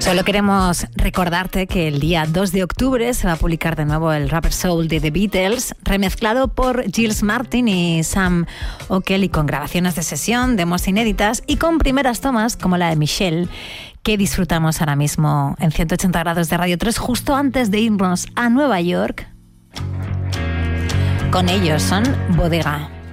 Solo queremos recordarte que el día 2 de octubre se va a publicar de nuevo el Rubber Soul de The Beatles, remezclado por Giles Martin y Sam O'Kelly, con grabaciones de sesión, demos inéditas y con primeras tomas como la de Michelle, que disfrutamos ahora mismo en 180 grados de Radio 3, justo antes de irnos a Nueva York. Con ellos son Bodega.